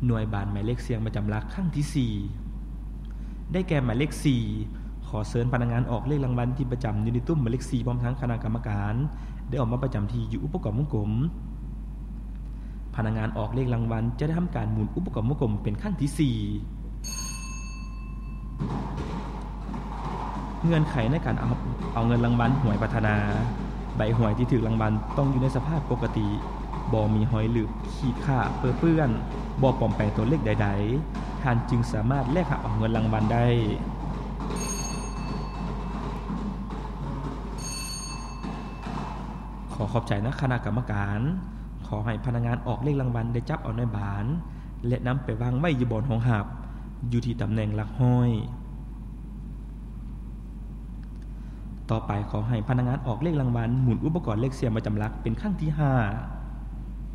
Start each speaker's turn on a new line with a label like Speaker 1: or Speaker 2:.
Speaker 1: หน่วยบานหมายเลขเสียงประจำหลักครั้งที่4ได้แก่หมายเลข4ขอเชิญพนักงานออกเลขรางวัลที่ประจำอยู่ในตุ้มหมายเลข4พร้อมทั้งคณะกรรมการได้ออกมาประจำที่อยู่อุปกรณ์วงกลมพนักงานออกเลขรางวัลจะได้ทำการหมุนอุปกรณ์วงกลมเป็นครั้งที่4เงื่อนไขในการเอาเงินรางวัลหวยพัฒนาใบหวยที่ถูกรางวัลต้องอยู่ในสภาพปกติบ่มีหอยหลืบขีดข่าเปื้อนบ่ปลอมแปลงตัวเลขใดๆท่านจึงสามารถแลกหาเอาเงินรางวัลได้ขอขอบใจนะคณะกรรมการขอให้พนักงานออกเลขรางวัลได้จับเอาในบานและนำไปวางไว้อยู่บนห้องหับอยู่ที่ตำแหน่งหลักห้อยต่อไปขอให้พนักงานออกเลขรางวัลหมุนอุปกรณ์เลขเสียงประจำหลักเป็นครั้งที่5